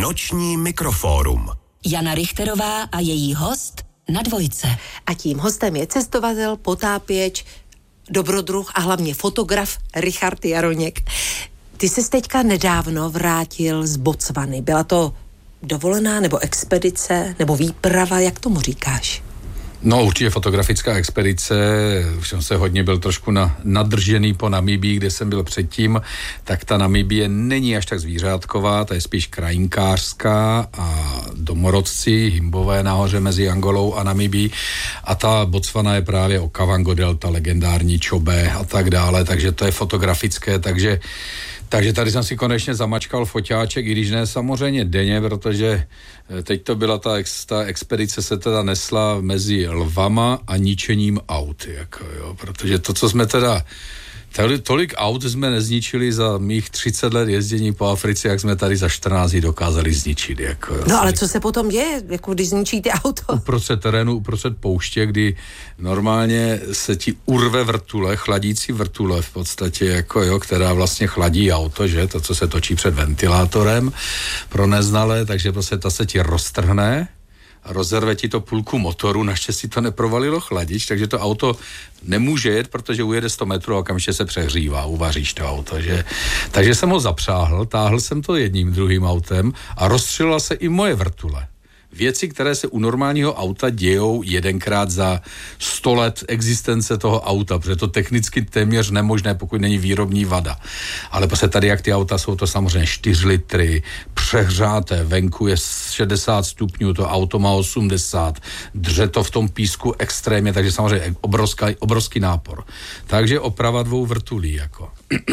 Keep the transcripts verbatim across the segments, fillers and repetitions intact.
Noční mikrofórum. Jana Richterová a její host na Dvojce. A tím hostem je cestovatel, potápěč, dobrodruh a hlavně fotograf Richard Jaroněk. Ty ses teďka nedávno vrátil z Botswany. Byla to dovolená nebo expedice nebo výprava, jak tomu říkáš? No určitě fotografická expedice, už jsem se hodně byl trošku na, nadržený po Namibii, kde jsem byl předtím, tak ta Namibie není až tak zvířátková, ta je spíš krajinkářská a domorodci, Himbové nahoře mezi Angolou a Namibií a ta Botswana je právě Okavango Delta, legendární Chobe a tak dále, takže to je fotografické, takže Takže tady jsem si konečně zamačkal foťáček, i když ne samozřejmě denně, protože teď to byla ta, ex, ta expedice se teda nesla mezi lvama a ničením aut, jako jo, protože to, co jsme teda, tolik aut jsme nezničili za mých třicet let jezdění po Africe, jak jsme tady za čtrnáct dokázali zničit, jako jo. No ale co se potom děje, jako když zničíte auto? Uprostřed terénu, uprostřed pouště, kdy normálně se ti urve vrtule, chladící vrtule v podstatě, jako jo, která vlastně chladí auto, že, to, co se točí před ventilátorem pro neznalé, takže prostě ta se ti roztrhne a rozerve ti to půlku motoru, naštěstí to neprovalilo chladič, takže to auto nemůže jet, protože ujede sto metrů a okamžitě se přehřívá, uvaříš to auto, že? Takže jsem ho zapřáhl, táhl jsem to jedním druhým autem a rozstřelila se i moje vrtule. Věci, které se u normálního auta dějou jedenkrát za sto let existence toho auta, protože to technicky téměř nemožné, pokud není výrobní vada. Ale prostě tady, jak ty auta jsou, to samozřejmě čtyři litry, přehřáté, venku je šedesát stupňů, to auto má osmdesát, dře to v tom písku extrémně, takže samozřejmě obrovský, obrovský nápor. Takže oprava dvou vrtulí, jako.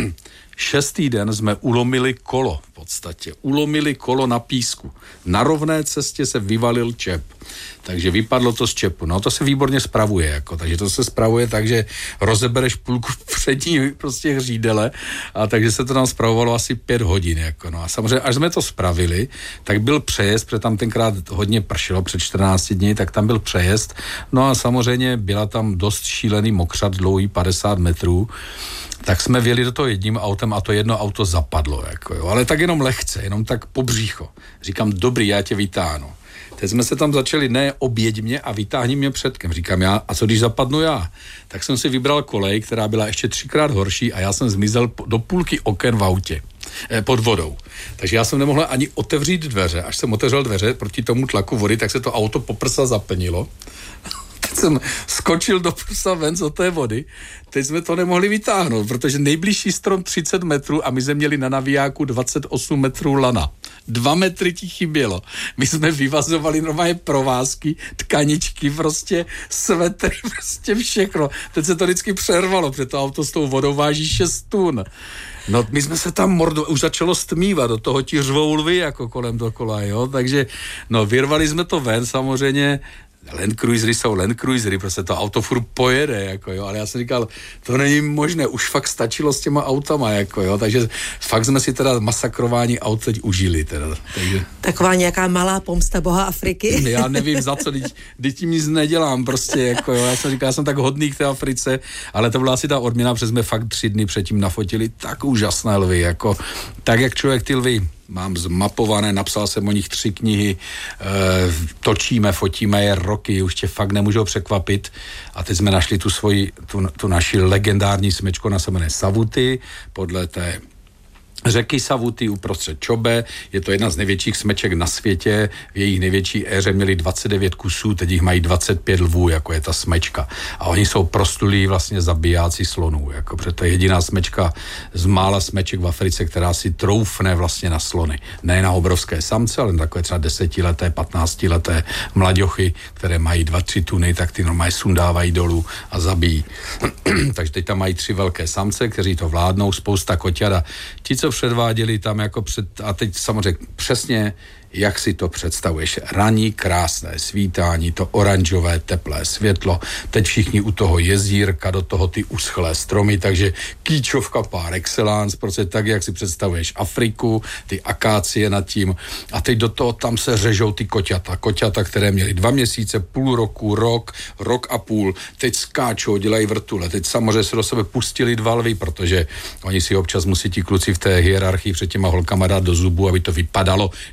Šestý den jsme ulomili kolo v podstatě. Ulomili kolo na písku. Na rovné cestě se vyvalil čep. Takže vypadlo to z čepu. No to se výborně spravuje, jako. Takže to se spravuje tak, že rozebereš půlku přední prostě hřídele a takže se to nám spravovalo asi pět hodin, jako. No a samozřejmě, až jsme to spravili, tak byl přejezd, protože tam tenkrát hodně pršelo před čtrnácti dní, tak tam byl přejezd. No a samozřejmě byla tam dost šílený mokřad, dlouhý padesát metrů. Tak jsme vjeli do toho jedním autem a to jedno auto zapadlo, jako jo. Ale tak jenom lehce, jenom tak po břicho. Říkám, dobrý, já tě vytáhnu. Teď jsme se tam začali, ne, objeď mě a vytáhni mě předkem. Říkám já, a co když zapadnu já? Tak jsem si vybral kolej, která byla ještě třikrát horší a já jsem zmizel do půlky oken v autě. Pod vodou. Takže já jsem nemohl ani otevřít dveře. Až jsem otevřel dveře proti tomu tlaku vody, tak se to auto po prsa zaplnilo. Teď jsem skočil do prsa ven z té vody. Teď jsme to nemohli vytáhnout, protože nejbližší strom třicet metrů a my jsme měli na navijáku dvacet osm metrů lana. Dva metry ti chybělo. My jsme vyvazovali normálně provázky, tkaničky, prostě svetry, prostě všechno. Teď se to vždycky přervalo, protože to auto s tou vodou váží šest tun. No, my jsme se tam mordo, už začalo stmívat, do toho ti řvou lvy jako kolem dokola, jo, takže, no, vyrvali jsme to ven, samozřejmě, Land Cruisery jsou Land Cruisery, prostě to auto furt pojede, jako jo, ale já jsem říkal, to není možné, už fakt stačilo s těma autama, jako jo, takže fakt jsme si teda masakrování aut teď užili, teda, takže. Taková nějaká malá pomsta boha Afriky. Já nevím za co, teď tím nic nedělám, prostě, jako jo, já jsem říkal, já jsem tak hodný k té Africe, ale to byla asi ta odměna, protože jsme fakt tři dny předtím nafotili tak úžasné lvy, jako, tak jak člověk ty lvy mám zmapované, napsal jsem o nich tři knihy, e, točíme, fotíme je roky, už tě fakt nemůžou překvapit. A teď jsme našli tu svoji, tu, tu naši legendární smečku, ona se jmenuje Savuti, podle té řeky Savuti uprostřed Chobe. Je to jedna z největších smeček na světě. V jejich největší éře měli dvacet devět kusů, teď jich mají dvacet pět lvů, jako je ta smečka. A oni jsou prostulí vlastně zabijáci slonů, jako, protože to je jediná smečka z mála smeček v Africe, která si troufne vlastně na slony. Ne na obrovské samce, ale na takové třeba desetileté, patnáctileté mlaďochy, které mají dva, tři tuny, tak ty normálně sundávají dolů a zabijí. Takže teď tam mají tři velké samce, kteří to vládnou, spousta koťat. Ti, co předváděli tam jako před, a teď samozřejmě přesně, jak si to představuješ. Ranní krásné svítání, to oranžové teplé světlo, teď všichni u toho jezírka, do toho ty uschlé stromy, takže kýčovka par excellence, prostě tak, jak si představuješ Afriku, ty akácie nad tím a teď do toho tam se řežou ty koťata. Koťata, které měly dva měsíce, půl roku, rok, rok a půl, teď skáčou, dělají vrtule, teď samozřejmě se do sebe pustili dva lvy, protože oni si občas musí ti kluci v té hierarchii před těma holkama dát do zubu, aby to vypadalo, že se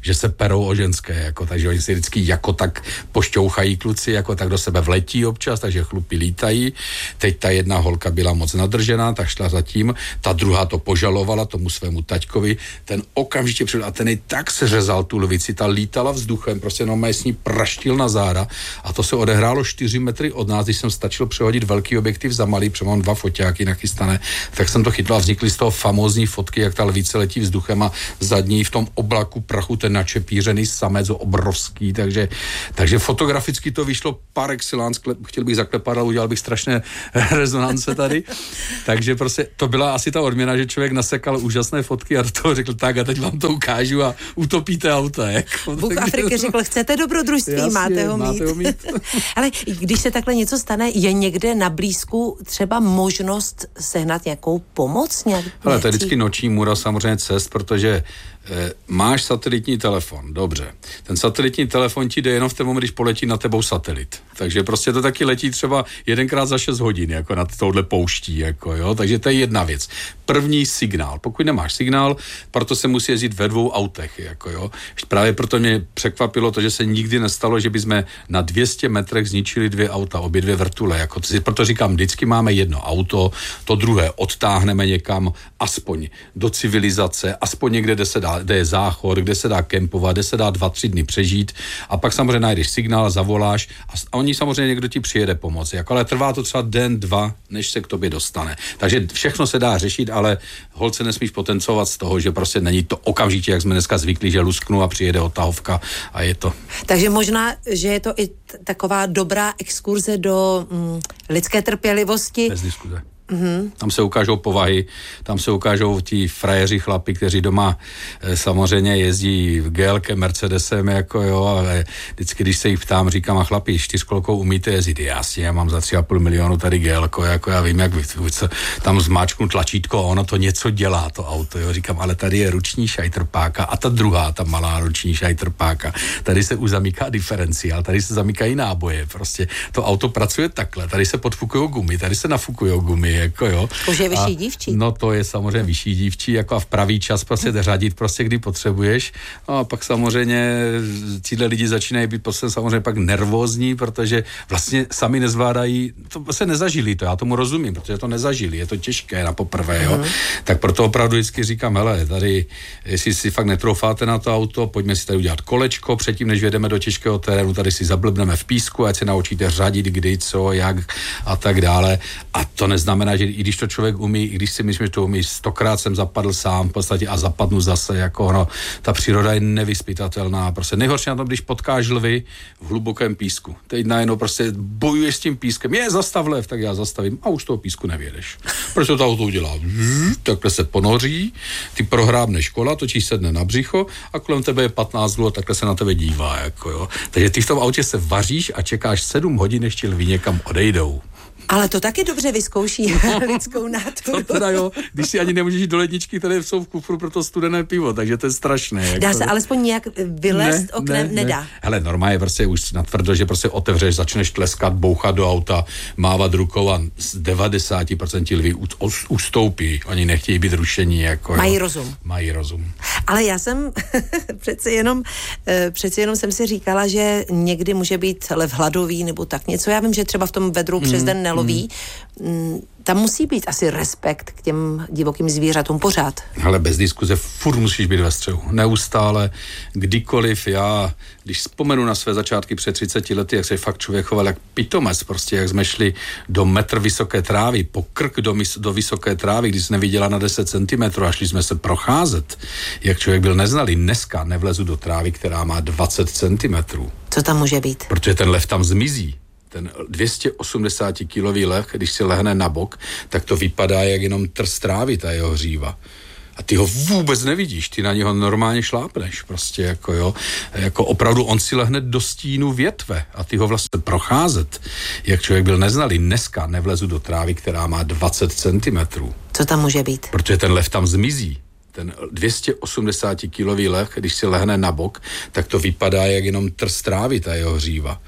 perou o ženské, jako, takže oni si vždycky jako tak pošťouchají kluci, jako tak do sebe vletí občas, takže chlupy lítají. Teď ta jedna holka byla moc nadržená, tak šla zatím, ta druhá to požalovala tomu svému taťkovi, ten okamžitě přijel a ten jej tak seřezal tu lvici, ta lítala vzduchem, prostě no s ní praštil na záda a to se odehrálo čtyři metry od nás, když jsem stačil přehodit velký objektiv za malý, protože mám dva foťáky nachystané, tak jsem to chytl a vznikly z toho famózní fotky, jak ta lvice letí vzduchem a zadní v tom oblaku prachu ten načepířený samec obrovský, takže, takže fotograficky to vyšlo par excellence, chtěl bych zaklepat, ale udělal bych strašné rezonance tady, takže prostě to byla asi ta odměna, že člověk nasekal úžasné fotky a do toho řekl tak a teď vám to ukážu a utopíte auta. Jako. Bůh Afriky řekl, chcete dobrodružství, jasně, máte ho mít. Máte ho mít. Ale když se takhle něco stane, je někde na blízku třeba možnost sehnat nějakou pomoc? Nějak, ale to je vždycky noční můra samozřejmě cest, protože eh, máš satelitní telefon, dobře. Ten satelitní telefon ti jde jenom v ten moment, když poletí na tebou satelit. Takže prostě to taky letí třeba jedenkrát za šest hodin, jako na tohle pouští, jako jo. Takže to je jedna věc. První signál. Pokud nemáš signál, proto se musí jezdit ve dvou autech, jako jo. Právě proto mě překvapilo to, že se nikdy nestalo, že bychom na dvě stě metrech zničili dvě auta, obě dvě vrtule, jako proto říkám, vždycky máme jedno auto, to druhé odtáhneme někam, aspoň do civilizace, aspoň někde, kde se dá, kde je záchod, kde se dá kempovat, kde se dá dva, tři dny přežít a pak samozřejmě najdeš signál, zavoláš a oni samozřejmě někdo ti přijede pomoci, jako, ale trvá to třeba den, dva, než se k tobě dostane. Takže všechno se dá řešit, ale holce nesmíš potencovat z toho, že prostě není to okamžitě, jak jsme dneska zvykli, že lusknu a přijede odtahovka a je to. Takže možná, že je to i t- taková dobrá exkurze do mm, lidské trpělivosti. Bez diskuze. Mm-hmm. Tam se ukážou povahy, tam se ukážou ti frajeři chlapi, kteří doma e, samozřejmě jezdí v gé elke, Mercedesem, jako jo, ale vždycky, když se jich ptám, říkám, a chlapi, čtyřkolkou umíte jezdit? Jasně, já mám za tři a půl milionu tady gé elko, jako já vím, jak vy, co, tam zmáčknu tlačítko, ono to něco dělá, to auto, jo, říkám, ale tady je ruční šajtrpáka a ta druhá, ta malá ruční šajtrpáka, tady se už zamyká diferenciál, tady se zamykají náboje, prostě to auto pracuje takhle, tady se podfukují gumy, tady se nafukují gumy, jako jo. Už je vyšší dívčí. No to je samozřejmě vyšší dívčí, jako a v pravý čas prostě řadit prostě, kdy potřebuješ. No a pak samozřejmě tíhle lidi začínají být prostě samozřejmě pak nervózní, protože vlastně sami nezvládají, to se nezažili, to já tomu rozumím, protože to nezažili, je to těžké na poprvé, jo. Mm. Tak proto opravdu vždycky říkám, hele, tady, jestli si fakt netroufáte na to auto, pojďme si tady udělat kolečko, předtím, než jedeme do těžkého terénu, tady si zablbneme v písku, ať se naučíte řadit, kdy, co, jak a tak dále. A to neznamená, že i když to člověk umí, i když si myslím, že to umí, stokrát jsem zapadl sám v podstatě a zapadnu zase, jako no, ta příroda je nevyspytatelná. Prostě nejhorší na tom, když potkáš lvy v hlubokém písku. Teď najednou prostě bojuješ s tím pískem. Je, zastav lev, tak já zastavím a už toho písku nevědeš. Proč to auto udělá? Takhle se ponoří, ty prohrábneš kola, točíš sedne na břicho a kolem tebe je patnáct lvů a takhle se na tebe dívá, jako jo. Takže ty v tom autě se vaříš a čekáš sedm hodin, než ti lvi někam odejdou. Ale to taky dobře vyzkouší lidskou náturu. To teda jo, když si ani nemůžeš jít do ledničky, které jsou v kufru pro to studené pivo, takže to je strašné. Dá jako... se alespoň nějak vylézt ne, oknem? Ne, nedá. Ne. Hele, normálně prostě už natvrdo, že prostě otevřeš, začneš tleskat, bouchat do auta, mávat rukou a z devadesát procent lidí ustoupí. Oni nechtějí být rušení. Jako, Mají jo. rozum. Mají rozum. Ale já jsem přece jenom, přece jenom jsem si říkala, že někdy může být lev hladový nebo tak něco. Já vím, že třeba v tom vedru přes den neloví. Mm. Tam musí být asi respekt k těm divokým zvířatům pořád. Ale bez diskuze furt musíš být ve střehu. Neustále, kdykoliv. Já, když vzpomenu na své začátky před třiceti lety, jak se fakt člověk choval jak pitomec, prostě jak jsme šli do metr vysoké trávy, po krk do, do vysoké trávy, když jsi neviděla na deset centimetrů a šli jsme se procházet, jak člověk byl neznalý. Dneska nevlezu do trávy, která má dvacet centimetrů. Co tam může být? Protože ten lev tam zmizí. Ten dvě stě osmdesát kilový lev, když si lehne na bok, tak to vypadá jak jenom trst trávy, ta jeho hříva. A ty ho vůbec nevidíš, ty na něho normálně šlápneš, prostě jako jo, jako opravdu on si lehne do stínu větve a ty ho vlastně procházet, jak člověk byl neznalý. Dneska nevlezu do trávy, která má dvacet centimetrů. Co tam může být? Protože ten lev tam zmizí. Ten dvě stě osmdesát kilový lev, když si lehne na bok, tak to vypadá jak jenom trst trávy, ta jeho hříva.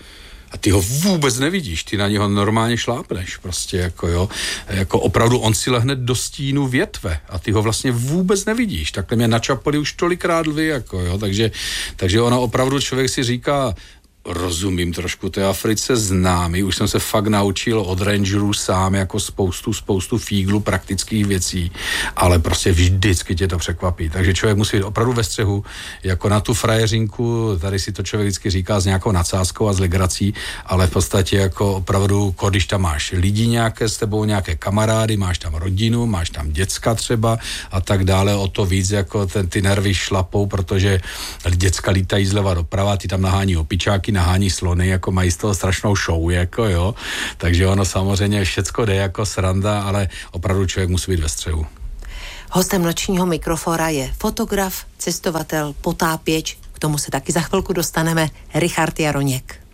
A ty ho vůbec nevidíš, ty na něho normálně šlápneš, prostě jako jo, jako opravdu on si lehne do stínu větve a ty ho vlastně vůbec nevidíš, takhle mě načapali už tolikrát lvy, jako jo, takže, takže ona opravdu člověk si říká, rozumím trošku té Africe, znám ji, už jsem se fakt naučil od rangerů sám jako spoustu, spoustu fíglu praktických věcí, ale prostě vždycky tě to překvapí. Takže člověk musí být opravdu ve střehu, jako na tu frajeřinku, tady si to člověk vždycky říká s nějakou nadsázkou a s legrací, ale v podstatě jako opravdu, když tam máš lidi nějaké s tebou, nějaké kamarády, máš tam rodinu, máš tam děcka třeba a tak dále, o to víc jako ten, ty nervy šlapou, protože děcka lítají zleva doprava, ty tam nahání opičáky, nahání slony, jako mají z toho strašnou show, jako jo, takže ono samozřejmě všecko jde jako sranda, ale opravdu člověk musí být ve střehu. Hostem nočního mikrofora je fotograf, cestovatel, potápěč, k tomu se taky za chvilku dostaneme, Richard Jaroněk.